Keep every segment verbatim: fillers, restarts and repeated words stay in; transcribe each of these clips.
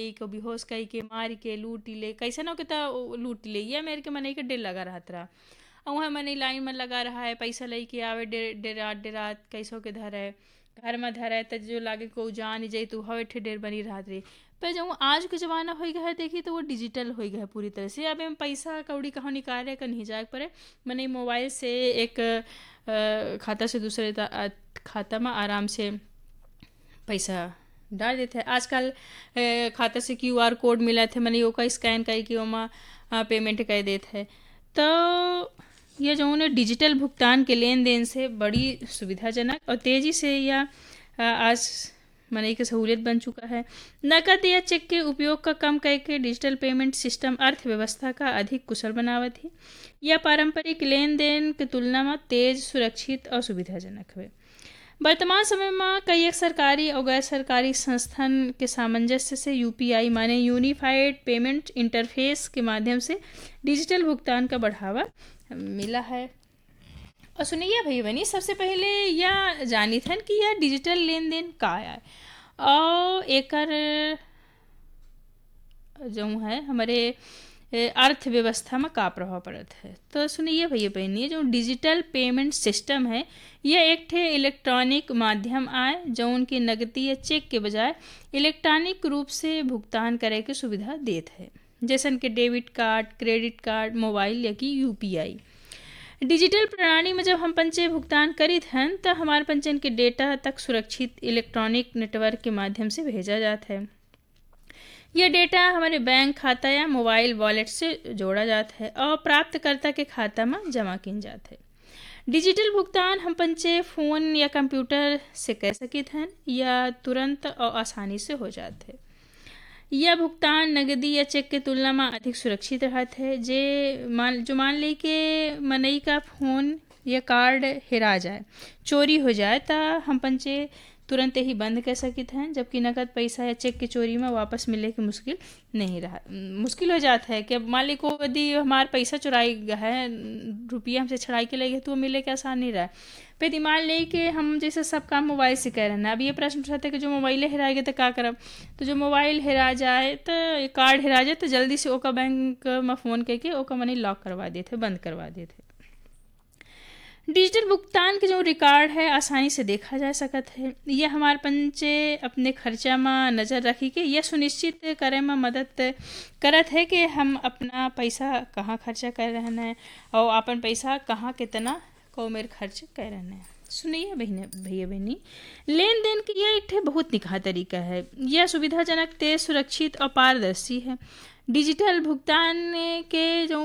ली, को बेहोश कई के मार के लूट ले, कैसे ना के तो लूट ले। ये मेरे के मनई के डर लगा रहत रहा। और वहाँ मनई लाइन में लगा रहा है, पैसा लेके आवे डेरात डेरात कैसो के धरे घर में धरे तो जो लागे को जान जाई तो हवे ठे डेर बनी रहत रही। पर जब आज के ज़माना हो गया है देखिए तो वो डिजिटल हो गया है पूरी तरह से। अब हम पैसा कौड़ी कहाँ निकाले का नहीं जाए पड़े, मैंने मोबाइल से एक अ, खाता से दूसरे ता- अ, खाता में आराम से पैसा डाल देते हैं। आजकल अ, खाता से क्यू आर कोड मिला थे, मैंने ओका स्कैन करके ओमा पेमेंट कर देते हैं। तो ये जो है डिजिटल भुगतान के लेन देन से बड़ी सुविधाजनक और तेज़ी से या अ, आज मनी की सहूलियत बन चुका है। नकद या चेक के उपयोग का कम करके डिजिटल पेमेंट सिस्टम अर्थव्यवस्था का अधिक कुशल बनावत है। यह पारंपरिक लेन देन की तुलना में तेज, सुरक्षित और सुविधाजनक है। वर्तमान समय में कई एक सरकारी और गैर सरकारी संस्थान के सामंजस्य से यूपीआई माने यूनिफाइड पेमेंट इंटरफेस के माध्यम से डिजिटल भुगतान का बढ़ावा मिला है। और सुनिए भैया बहनी, सबसे पहले यह जानी थन कि यह डिजिटल लेन देन का है और एकर जो है हमारे अर्थव्यवस्था में का प्रभाव पड़त है। तो सुनिए भैया बहनी, जो डिजिटल पेमेंट सिस्टम है यह एक ठे इलेक्ट्रॉनिक माध्यम आए जो उनकी नकदी या चेक के बजाय इलेक्ट्रॉनिक रूप से भुगतान करे के सुविधा देत है, जैसन के debit card, credit card, mobile या कि यूपीआई। डिजिटल प्रणाली में जब हम पंचे भुगतान करित हैं तो हमारे पंचन के डेटा तक सुरक्षित इलेक्ट्रॉनिक नेटवर्क के माध्यम से भेजा जाता है। यह डेटा हमारे बैंक खाता या मोबाइल वॉलेट से जोड़ा जाता है और प्राप्तकर्ता के खाता में जमा किन जाता है। डिजिटल भुगतान हम पंचे फ़ोन या कंप्यूटर से कर सकित हैं या तुरंत और आसानी से हो जाते हैं। यह भुगतान नगदी या चेक के तुलना में अधिक सुरक्षित रहता है। जे मान जो मान ली कि मनई का फ़ोन या कार्ड हेरा जाए, चोरी हो जाए तो हम पंचे तुरंत ही बंद कर सकित हैं, जबकि नकद पैसा या चेक की चोरी में वापस मिले की मुश्किल नहीं रहा मुश्किल हो जाता है कि अब मान ली को यदि हमारा पैसा चुराई गया है, रुपया हमसे छड़ाई के ले गए तो वो मिले के आसान नहीं रहा। पे दिमाग ले के हम जैसे सब काम मोबाइल से कर रहे हैं। अब ये प्रश्न उठाते हैं कि जो मोबाइल हेरा गए तो क्या करब। तो जो मोबाइल हेरा जाए तो कार्ड हेरा जाए तो जल्दी से ओका बैंक में फ़ोन करके ओका मनी लॉक करवा देते, बंद करवा देते। डिजिटल भुगतान के जो रिकॉर्ड है आसानी से देखा जा सकता है। यह हमारे पंचे अपने खर्चा में नज़र रखी के यह सुनिश्चित करे में मदद करत है कि हम अपना पैसा कहाँ खर्चा कर रहे हैं और अपन पैसा कहाँ कितना को मेर खर्च कर रहे हैं। सुनिए बहने भैया बहनी, लेन देन की यह एक बहुत निकाह तरीका है। यह सुविधाजनक, तेज, सुरक्षित और पारदर्शी है। डिजिटल भुगतान के जो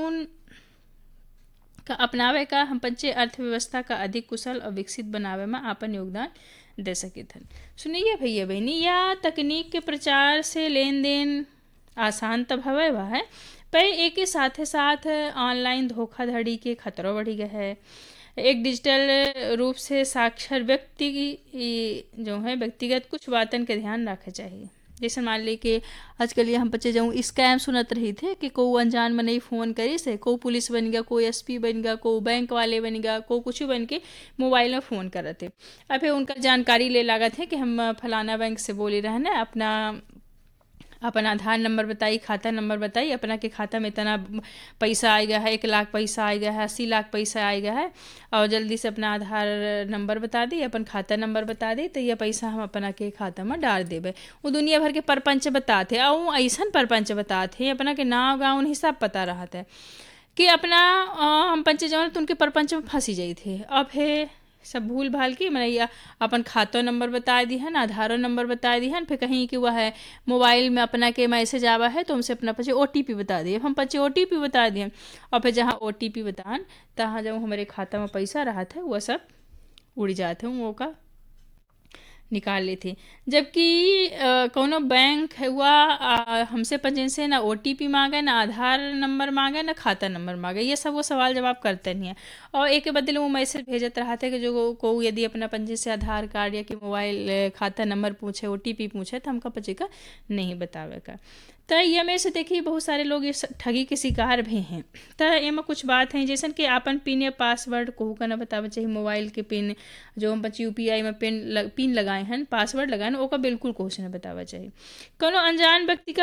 का अपनावे का हम पंचे अर्थव्यवस्था का अधिक कुशल और विकसित बनावे में आपन योगदान दे सकित हन। सुनिए भैया बहनी, या तकनीक के प्रचार से लेन देन आसान तब हवे वह है, पर एक ही साथ साथ ऑनलाइन धोखाधड़ी के खतरों बढ़ी गया है। एक डिजिटल रूप से साक्षर व्यक्ति की जो है व्यक्तिगत कुछ बातन के ध्यान रखे चाहिए। जैसे मान ली कि आजकल ये हम बच्चे जाऊँ स्कैम सुनत रही थे कि को अनजान में नहीं फ़ोन करी से को पुलिस बन गया, को एसपी बन गया, को बैंक वाले बन गया, को कुछ बन के मोबाइल में फ़ोन कर रहे थे। अब फिर उनका जानकारी ले लगा थे कि हम फलाना बैंक से बोली रहे ना, अपना अपन आधार नंबर बताई, खाता नंबर बताई, अपना के खाता में इतना पैसा आ गया है, एक लाख पैसा आ गया है, अस्सी लाख पैसा आ गया है, और जल्दी से अपना आधार नंबर बता दी, अपन खाता नंबर बता दी तो यह पैसा हम अपना के खाता में डाल देवे। वो दुनिया भर के परपंच बताते और ऐसा परपंच बताते अपना के नाव गाँव नहीं सब पता रहा था कि अपना हम पंच जवन तो उनके परपंच में फंसी जाई थे। अब है सब भूल भाल की मैंने अपन खातो नंबर बता दी है, आधारो नंबर बता दी है, फिर कहीं कि वह है मोबाइल में अपना के मैसेज आवा है तो हमसे अपना पचे ओ टी पी बता दिए, हम पचे ओ टी पी बता दिए और फिर जहाँ ओ टी पी बतान तहाँ जब हमारे खाता में पैसा रहा था वह सब उड़ जाते हूँ वो का निकाल ली थी। जबकि कोनो बैंक हुआ हमसे पंजन से ना ओ टी पी मांगे, ना आधार नंबर मांगे, ना खाता नंबर मांगे, ये सब वो सवाल जवाब करते नहीं है। और एक बदले वो मैसेज भेजते रहा था कि जो को यदि अपना पंजे से आधार कार्ड या कि मोबाइल खाता नंबर पूछे, ओ टी पी पूछे तो हमका पचे का नहीं बतावे का। तो ये में से देखिए बहुत सारे लोग ये ठगी के शिकार भी हैं। तो एमा कुछ बात है जैसे कि अपन पिन या पासवर्ड कहू का ना बतावे चाहिए। मोबाइल के पिन जो हम बच्चे यूपीआई में पिन लग, पिन लगाए हैं, पासवर्ड लगाए हैं, ओका बिल्कुल कोश ना बतावा चाहिए। कोनो अनजान व्यक्ति का